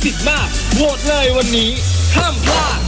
สิทธิ์มากโหวตเลยวันนี้ห้ามพลาด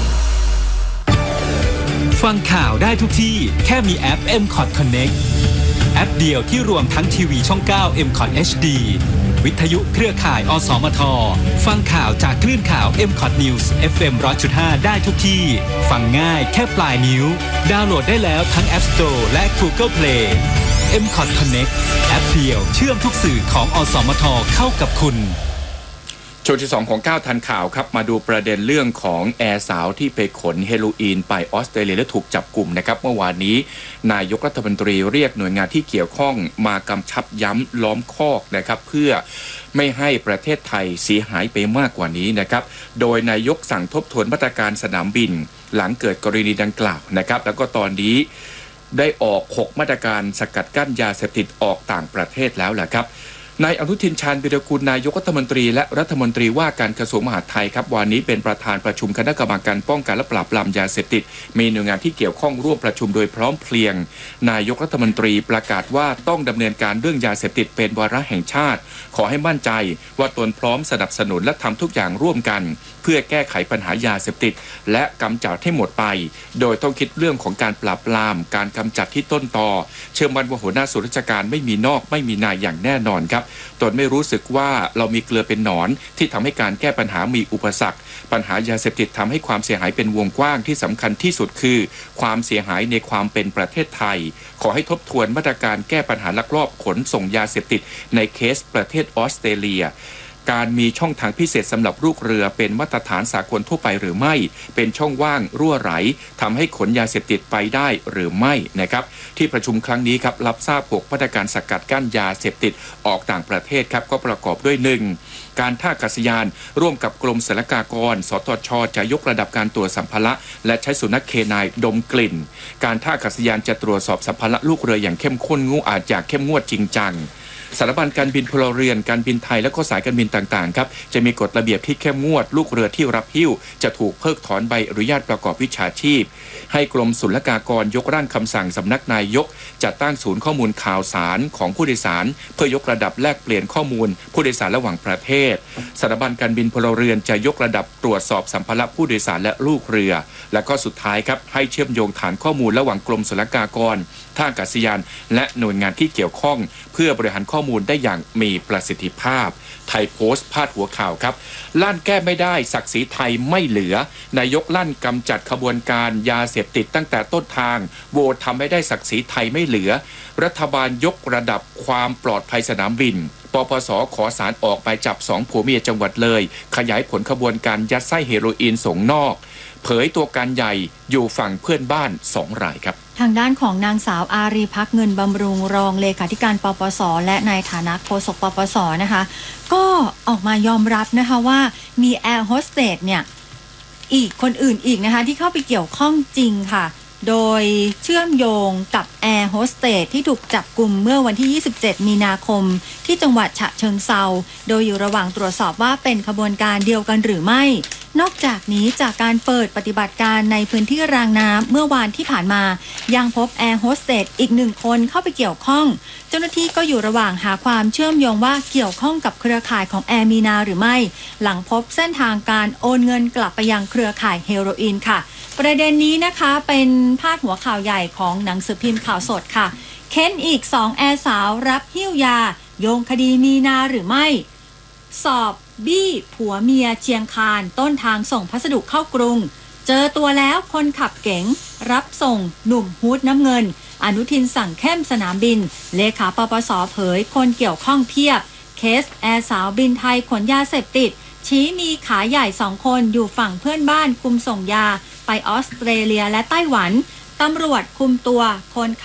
ฟังข่าวได้ทุกที่แค่มีแอป MCOT Connect แอปเดียวที่รวมทั้งทีวีช่อง 9 MCOT HD วิทยุเครือข่ายอสมทฟังข่าวจากคลื่นข่าว MCOT News FM 100.5 ได้ทุกที่ฟังง่ายแค่ปลายนิ้วดาวน์โหลดได้แล้วทั้ง App Store และ Google Play MCOT Connect แอปเดียวเชื่อมทุกสื่อของอสมทเข้ากับคุณช่วงที่2ของ9ทันข่าวครับมาดูประเด็นเรื่องของแอร์สาวที่ไปขนเฮโรอีนไปออสเตรเลียและถูกจับกลุ่มนะครับเมื่อวานนี้นายกรัฐมนตรีเรียกหน่วยงานที่เกี่ยวข้องมากำชับย้ำล้อมคอกนะครับเพื่อไม่ให้ประเทศไทยเสียหายไปมากกว่านี้นะครับโดยนายกสั่งทบทวนมาตรการสนามบินหลังเกิดกรณีดังกล่าวนะครับแล้วก็ตอนนี้ได้ออก6มาตรการสกัดกั้นยาเสพติดออกต่างประเทศแล้วแหละครับนายอนุทินชาญวิรากูลนายกรัฐมนตรีและรัฐมนตรีว่าการกระทรวงมหาดไทยครับวันนี้เป็นประธานประชุมคณะกรรมการป้องกันและปราบปรามยาเสพติดมีหน่วยงานที่เกี่ยวข้องร่วมประชุมโดยพร้อมเพรียงนายกรัฐมนตรีประกาศว่าต้องดำเนินการเรื่องยาเสพติดเป็นวาระแห่งชาติขอให้มั่นใจว่าตนพร้อมสนับสนุนและทำทุกอย่างร่วมกันเพื่อแก้ไขปัญหายาเสพติดและกำจัดให้หมดไปโดยต้องคิดเรื่องของการปราบปรามการกำจัดที่ต้นตอเชื่อมั่นว่าหัวหน้าส่วนราชการไม่มีนอกไม่มีในอย่างแน่นอนครับตนไม่รู้สึกว่าเรามีเกลือเป็นหนอนที่ทำให้การแก้ปัญหามีอุปสรรคปัญหายาเสพติดทำให้ความเสียหายเป็นวงกว้างที่สำคัญที่สุดคือความเสียหายในความเป็นประเทศไทยขอให้ทบทวนมาตรการแก้ปัญหาลักลอบขนส่งยาเสพติดในเคสประเทศออสเตรเลียการมีช่องทางพิเศษสำหรับลูกเรือเป็นมาตรฐานสากลทั่วไปหรือไม่เป็นช่องว่างรั่วไหลทำให้ขนยาเสพติดไปได้หรือไม่นะครับที่ประชุมครั้งนี้ครับรับทราบ6มาตรการสกัดกั้นยาเสพติดออกต่างประเทศครับก็ประกอบด้วย 1. การท่าอากาศยานร่วมกับกรมศุลกากรสตช.จะยกระดับการตรวจสัมภาระและใช้สุนัขเคนายดมกลิ่นการท่าอากาศยานจะตรวจสอบสัมภาระลูกเรืออย่างเข้มข้นอาจจะเข้มงวดจริงจังสถาบันการบินพลเรือนการบินไทยและก็สายการบินต่างๆครับจะมีกฎระเบียบที่เข้มงวดลูกเรือที่รับหิ้วจะถูกเพิกถอนใบอนุญาตประกอบวิชาชีพให้กรมศุลกากรยกร่างคำสั่งสำนักนายกจัดตั้งศูนย์ข้อมูลข่าวสารของผู้โดยสารเพื่อยกระดับแลกเปลี่ยนข้อมูลผู้โดยสารระหว่างประเทศสถาบันการบินพลเรือนจะยกระดับตรวจสอบสัมภาระผู้โดยสารและลูกเรือและก็สุดท้ายครับให้เชื่อมโยงฐานข้อมูลระหว่างกรมศุลกากรท่าอากาศยานและหน่วยงานที่เกี่ยวข้องเพื่อบริหารข้อมูลได้อย่างมีประสิทธิภาพไทยโพสต์พาดหัวข่าวครับลั่นแก้ไม่ได้ศักดิ์ศรีไทยไม่เหลือนายกลั่นกำจัดขบวนการยาเสพติดตั้งแต่ต้นทางโหวตทำให้ได้ศักดิ์ศรีไทยไม่เหลือรัฐบาลยกระดับความปลอดภัยสนามบินปปส.ขอศาลออกหมายจับ2ผัวเมียจังหวัดเลยขยายผลขบวนการยัดไส้เฮโรอีนส่งนอกเผยตัวการใหญ่อยู่ฝั่งเพื่อนบ้าน2 รายครับทางด้านของนางสาวอารีภักดิ์เงินบำรุงรองเลขาธิการปปส.และในฐานะโฆษกปปส.นะคะก็ออกมายอมรับนะคะว่ามีแอร์โฮสเตสเนี่ยอีกคนอื่นอีกนะคะที่เข้าไปเกี่ยวข้องจริงค่ะโดยเชื่อมโยงกับแอร์โฮสเตสที่ถูกจับกุมเมื่อวันที่27มีนาคมที่จังหวัดฉะเชิงเทราโดยอยู่ระหว่างตรวจสอบว่าเป็นขบวนการเดียวกันหรือไม่นอกจากนี้จากการเปิดปฏิบัติการในพื้นที่รางน้ำเมื่อวานที่ผ่านมายังพบแอร์โฮสเตสอีก1 คนเข้าไปเกี่ยวข้องเจ้าหน้าที่ก็อยู่ระหว่างหาความเชื่อมโยงว่าเกี่ยวข้องกับเครือข่ายของแอร์มีนาหรือไม่หลังพบเส้นทางการโอนเงินกลับไปยังเครือข่ายเฮโรอีนค่ะประเด็นนี้นะคะเป็นพาดหัวข่าวใหญ่ของหนังสือพิมพ์ข่าวสดค่ะเค้นอีก2 แอร์สาวรับหิ้วยาโยงคดีมีนาหรือไม่สอบบี้ผัวเมียเชียงคานต้นทางส่งพัสดุเข้ากรุงเจอตัวแล้วคนขับเก๋งรับส่งหนุ่มฮูดน้ำเงินอนุทินสั่งเข้มสนามบินเลขาปปส.เผยคนเกี่ยวข้องเพียบเคสแอร์สาวบินไทยขนยาเสพติดชี้มีขาใหญ่2 คนอยู่ฝั่งเพื่อนบ้านคุมส่งยาไปออสเตรเลียและไต้หวันตำรวจคุมตัวคน